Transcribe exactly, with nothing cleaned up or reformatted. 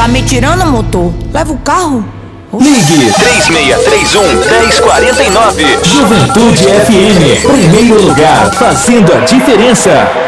Tá me tirando, motor? Leva o carro? Ligue três seis três um, um zero quatro nove. Juventude F M. Primeiro lugar, fazendo a diferença.